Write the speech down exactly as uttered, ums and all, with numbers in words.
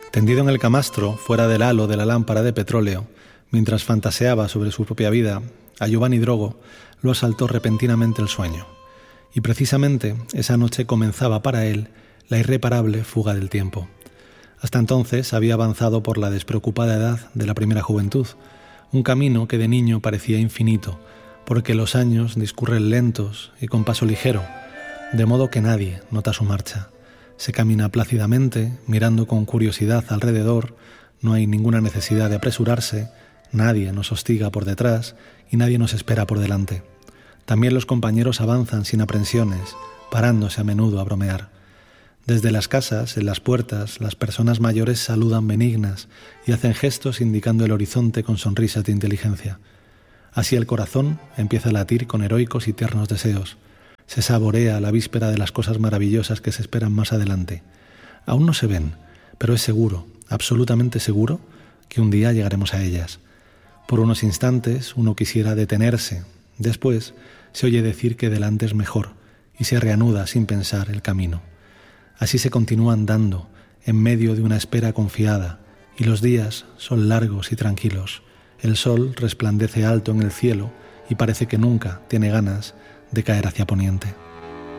Tendido en el camastro, fuera del halo de la lámpara de petróleo, mientras fantaseaba sobre su propia vida, a Giovanni Drogo lo asaltó repentinamente el sueño. Y precisamente esa noche comenzaba para él la irreparable fuga del tiempo. Hasta entonces había avanzado por la despreocupada edad de la primera juventud, un camino que de niño parecía infinito, porque los años discurren lentos y con paso ligero, de modo que nadie nota su marcha. Se camina plácidamente, mirando con curiosidad alrededor, no hay ninguna necesidad de apresurarse, nadie nos hostiga por detrás y nadie nos espera por delante. También los compañeros avanzan sin aprensiones, parándose a menudo a bromear. Desde las casas, en las puertas, las personas mayores saludan benignas y hacen gestos indicando el horizonte con sonrisas de inteligencia. Así el corazón empieza a latir con heroicos y tiernos deseos. Se saborea la víspera de las cosas maravillosas que se esperan más adelante. Aún no se ven, pero es seguro, absolutamente seguro, que un día llegaremos a ellas. Por unos instantes uno quisiera detenerse. Después se oye decir que delante es mejor y se reanuda sin pensar el camino. Así se continúa andando en medio de una espera confiada y los días son largos y tranquilos. El sol resplandece alto en el cielo y parece que nunca tiene ganas de caer hacia poniente.